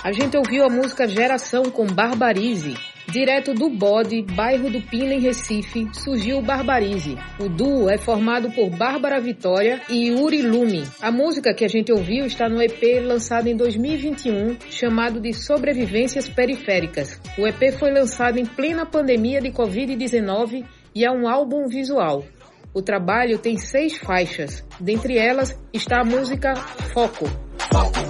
A gente ouviu a música Geração com Barbarize. Direto do Bode, bairro do Pina, em Recife, surgiu o Barbarize. O duo é formado por Bárbara Vitória e Uri Lume. A música que a gente ouviu está no EP lançado em 2021, chamado de Sobrevivências Periféricas. O EP foi lançado em plena pandemia de Covid-19 e é um álbum visual. O trabalho tem 6 faixas. Dentre elas está a música Foco.